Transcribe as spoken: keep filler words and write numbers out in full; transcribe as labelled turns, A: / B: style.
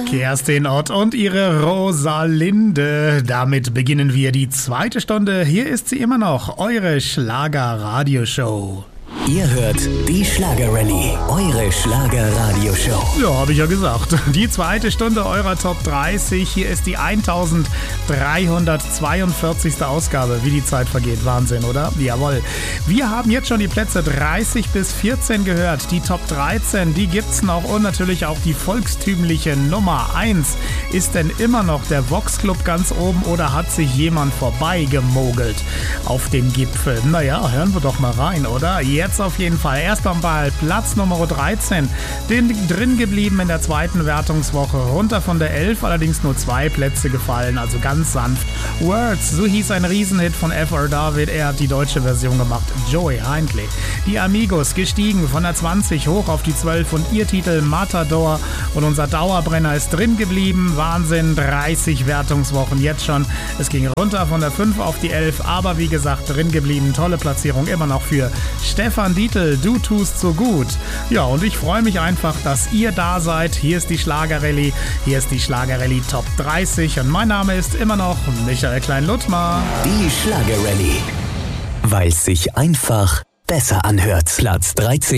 A: Kerstin Ott und ihre Rosalinde. Damit beginnen wir die zweite Stunde. Hier ist sie immer noch, eure Schlager-Radioshow.
B: Ihr hört die Schlager-Rallye, eure Schlager-Radioshow.
A: Ja, habe ich ja gesagt. Die zweite Stunde eurer Top dreißig. Hier ist die eintausenddreihundertzweiundvierzigste Ausgabe. Wie die Zeit vergeht. Wahnsinn, oder? Jawohl. Wir haben jetzt schon die Plätze dreißig bis vierzehn gehört. Die Top dreizehn, die gibt's noch. Und natürlich auch die volkstümliche Nummer eins. Ist denn immer noch der Vox Club ganz oben oder hat sich jemand vorbeigemogelt auf dem Gipfel? Naja, hören wir doch mal rein, oder? Jetzt auf jeden Fall. Erst einmal Platz Nummer dreizehn. Den drin geblieben in der zweiten Wertungswoche. Runter von der elf, allerdings nur zwei Plätze gefallen, also ganz sanft. Words, so hieß ein Riesenhit von F R David. Er hat die deutsche Version gemacht. Joey Hindley. Die Amigos gestiegen von der zwanzig hoch auf die zwölf und ihr Titel Matador. Und unser Dauerbrenner ist drin geblieben. Wahnsinn, dreißig Wertungswochen jetzt schon. Es ging runter von der fünf auf die elf, aber wie gesagt, drin geblieben. Tolle Platzierung immer noch für Stefan Dietl, du tust so gut. Ja, und ich freue mich einfach, dass ihr da seid. Hier ist die Schlager-Rallye, hier ist die Schlager-Rallye Top dreißig und mein Name ist immer noch Michael Klein-Luttmer.
B: Die Schlager-Rallye, weil es sich einfach besser anhört. Platz dreizehn.